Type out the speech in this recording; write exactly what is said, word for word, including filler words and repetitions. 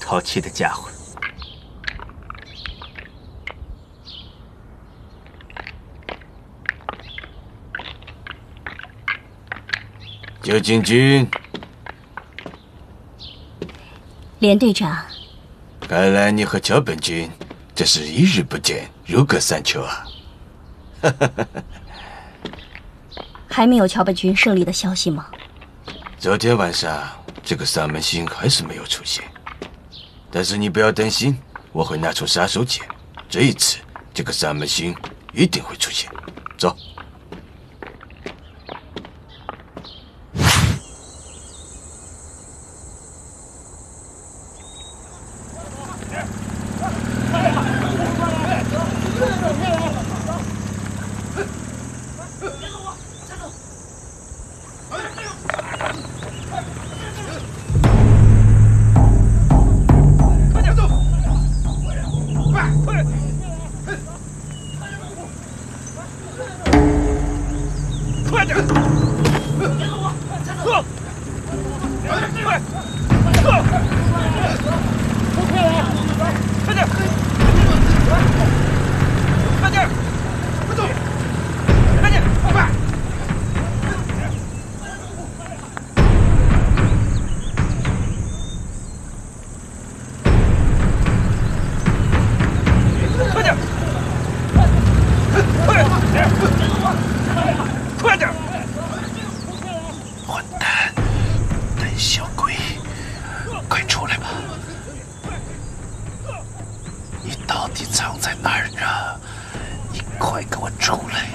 淘气的家伙！ 九进军， 连队长， 看来你和桥本君这是一日不见，如隔三秋啊！哈哈哈哈。 还没有桥本君胜利的消息吗？ 昨天晚上这个三门星还是没有出现，但是你不要担心，我会拿出杀手锏，这一次这个三门星一定会出现。走。 藏在哪儿啊？你快给我出来！